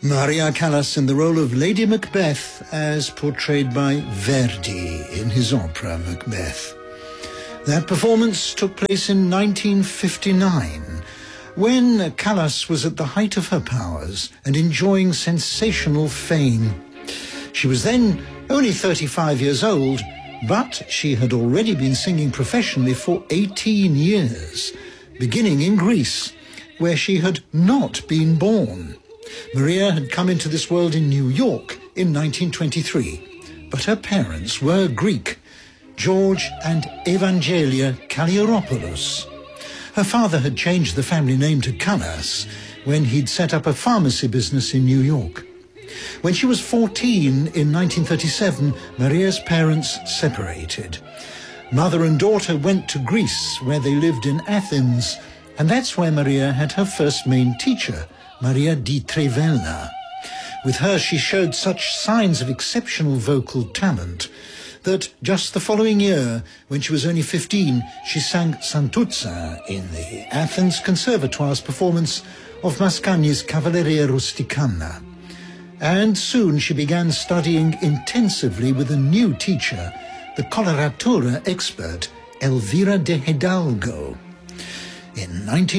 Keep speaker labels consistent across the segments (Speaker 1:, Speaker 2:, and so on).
Speaker 1: Maria Callas in the role of Lady Macbeth as portrayed by Verdi in his opera Macbeth. That performance took place in 1959, when Callas was at the height of her powers and enjoying sensational fame. She was then only 35 years old, but she had already been singing professionally for 18 years, beginning in Greece, where she had not been born. Maria had come into this world in New York in 1923, but her parents were Greek, George and Evangelia Kallieropoulos. Her father had changed the family name to Callas when he'd set up a pharmacy business in New York. When she was 14 in 1937, Maria's parents separated. Mother and daughter went to Greece, where they lived in Athens, and that's where Maria had her first main teacher, Maria di Trivella. With her, she showed such signs of exceptional vocal talent that just the following year, when she was only 15, she sang Santuzza in the Athens Conservatoire's performance of Mascagni's Cavalleria Rusticana. And soon she began studying intensively with a new teacher, the coloratura expert Elvira de Hidalgo. In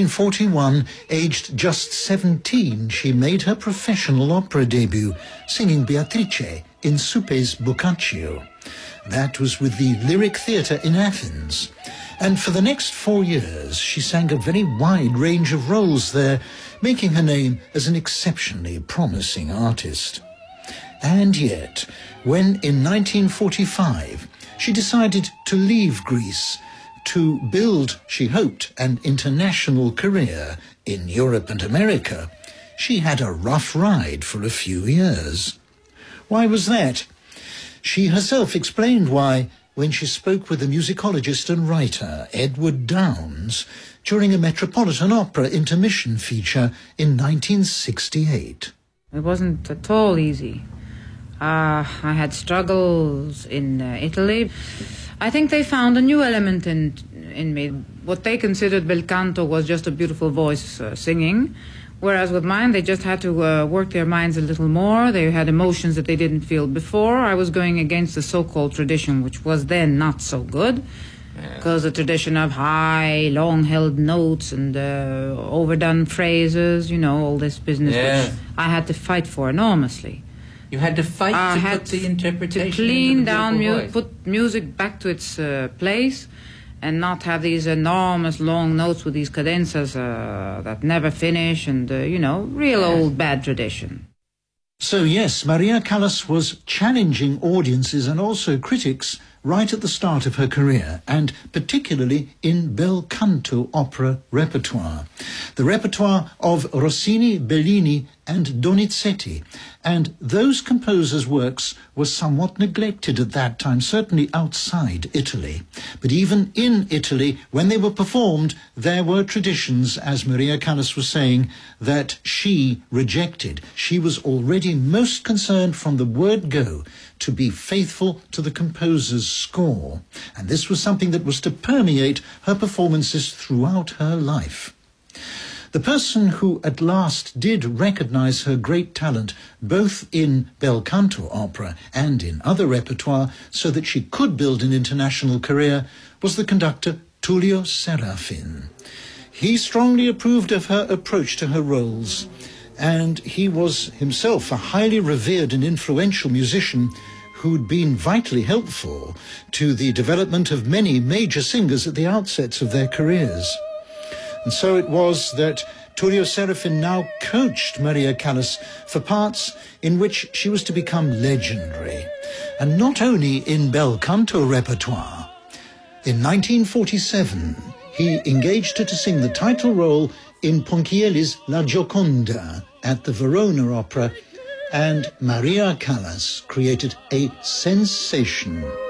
Speaker 1: 1941, aged just 17, she made her professional opera debut, singing Beatrice in Suppe's Boccaccio. That was with the Lyric Theatre in Athens. And for the next 4 years, she sang a very wide range of roles there, making her name as an exceptionally promising artist. And yet, when in 1945 she decided to leave Greece to build, she hoped, an international career in Europe and America, she had a rough ride for a few years. Why was that? She herself explained why when she spoke with the musicologist and writer Edward Downes during a Metropolitan Opera intermission feature in 1968.
Speaker 2: It wasn't at all easy. I had struggles in Italy. I think they found a new element in me. What they considered bel canto was just a beautiful voice singing, whereas with mine they just had to work their minds a little more. They had emotions that they didn't feel before. I was going against the so-called tradition, which was then not so good, because the tradition of high, long-held notes and overdone phrases, you know, all this business, which I had to fight for enormously.
Speaker 3: You had to fight to put the interpretation
Speaker 2: to clean down,
Speaker 3: voice.
Speaker 2: put music back to its place, and not have these enormous long notes with these cadenzas that never finish, and real old bad tradition.
Speaker 1: So yes, Maria Callas was challenging audiences and also critics right at the start of her career, and particularly in bel canto opera repertoire. The repertoire of Rossini, Bellini and Donizetti, and those composers' works were somewhat neglected at that time, certainly outside Italy. But even in Italy, when they were performed, there were traditions, as Maria Callas was saying, that she rejected. She was already most concerned from the word go to be faithful to the composer's score, and this was something that was to permeate her performances throughout her life. The person who at last did recognize her great talent, both in bel canto opera and in other repertoire, so that she could build an international career, was the conductor Tullio Serafin. He strongly approved of her approach to her roles, and he was himself a highly revered and influential musician who'd been vitally helpful to the development of many major singers at the outsets of their careers. And so it was that Tullio Serafin now coached Maria Callas for parts in which she was to become legendary, and not only in bel canto repertoire. In 1947, he engaged her to sing the title role in Ponchielli's La Gioconda at the Verona Opera, and Maria Callas created a sensation.